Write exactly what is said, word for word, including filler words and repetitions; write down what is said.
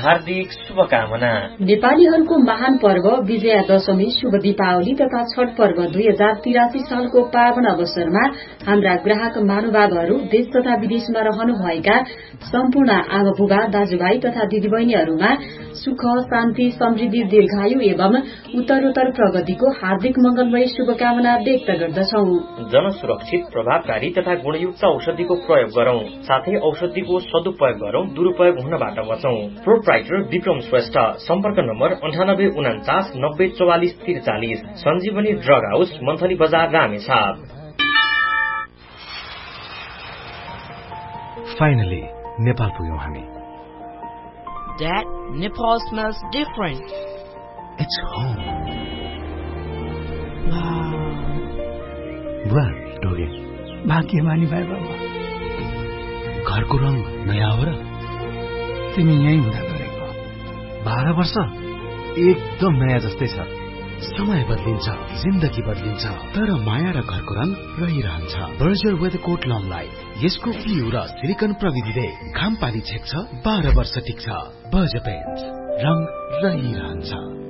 हार्दिक शुभकामना। नेपालीहरूको महान पर्व विजया दशमी, शुभ दीपावली तथा छठ पर्व दुई हजार तिरासी सालको पावन अवसरमा हाम्रा ग्राहक महानुभावहरू, देश तथा विदेशमा रहनुभएका सम्पूर्ण आमा बुबा, दाजुभाइ तथा दिदीबहिनीहरूमा सुख, शान्ति, समृद्धि, दीर्घायु एवं उत्तरोत्तर प्रगतिको हार्दिक मंगलमय शुभकामना व्यक्त गर्दछौ। जनसुरक्षित, प्रभावकारी तथा गुणयुक्त औषधिको प्रयोग गरौं, साथै औषधिको सदुपयोग गरौं, दुरूपयोग हुनबाट बचौं। प्रोप्राइटर विक्रम श्रेष्ठ, सम्पर्क नम्बर अन्ठानब्बे उनाचास नब्बे चौवालिस त्रिचालिस, सञ्जीवनी ड्रग हाउस, मन्थली बजार, रामेछाप। फाइनली नेपाल पुग्यौं हामी। Dad, Nepal smells different. It's home. Wow. बुवा, डोगे भाग्यमानी भाइ बाबा। घरको रङ नयाँ हो र? तिमी यही हुँदा गरेको बाह्र वर्ष एकदम नयाँ जस्तै छ। समय बदलिन्छ, जिन्दगी बदलिन्छ, तर माया र घरको रङ रहिरहन्छ। बर्जर वेदकोट लङलाई यसको पिउ र सिलिकन प्रविधिले घाम पानी छेक्छ, बाह्र वर्ष टिक्छ। बर्जर पेन्ट्स, रङ रहिरहन्छ।